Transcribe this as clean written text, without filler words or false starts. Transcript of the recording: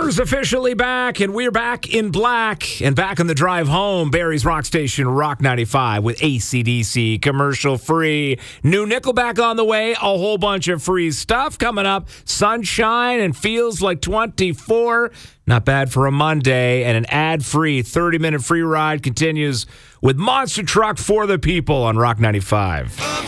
Summer's officially back, and we're back in black. And back on the drive home, Barrie's Rock Station, Rock 95 with AC/DC, commercial free. New Nickelback on the way, a whole bunch of free stuff coming up. Sunshine and feels like 24. Not bad for a Monday. And an ad-free 30-minute free ride continues with Monster Truck for the People on Rock 95.